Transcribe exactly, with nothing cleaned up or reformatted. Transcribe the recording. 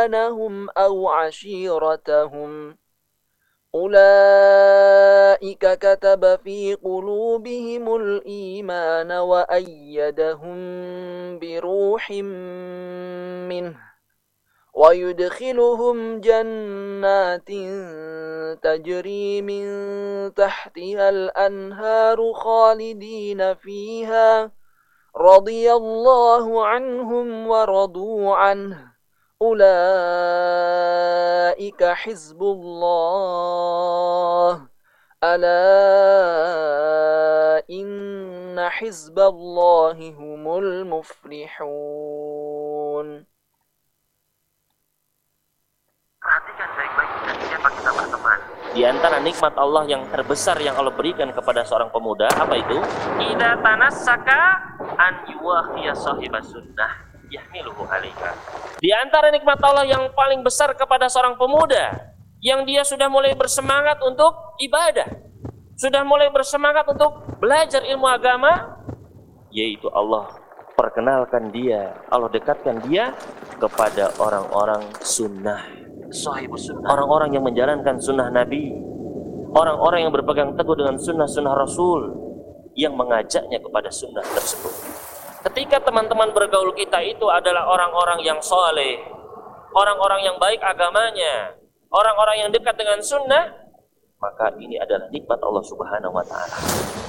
إخوانهم أو عشيرتهم أولئك كتب في قلوبهم الإيمان وأيدهم بروح منه ويدخلهم جنات تجري من تحتها الأنهار خالدين فيها رضي الله عنهم ورضوا عنه أولئك حزب الله ألا إن حزب الله هم المفلحون. Perhatikan baik-baik dengan siapa kita berteman. Di antara nikmat Allah yang terbesar yang Allah berikan kepada seorang pemuda, apa itu? Idza tanassaka an yuwahiya sahibas sunnah yahmiluhu alaika. Di antara nikmat Allah yang paling besar kepada seorang pemuda, yang dia sudah mulai bersemangat untuk ibadah, sudah mulai bersemangat untuk belajar ilmu agama, yaitu Allah perkenalkan dia, Allah dekatkan dia kepada orang-orang sunnah, sahibus sunnah, orang-orang yang menjalankan sunnah Nabi, orang-orang yang berpegang teguh dengan sunnah-sunnah Rasul, yang mengajaknya kepada sunnah tersebut. Ketika teman-teman bergaul kita itu adalah orang-orang yang soleh, orang-orang yang baik agamanya, orang-orang yang dekat dengan sunnah, maka ini adalah nikmat Allah Subhanahu wa ta'ala.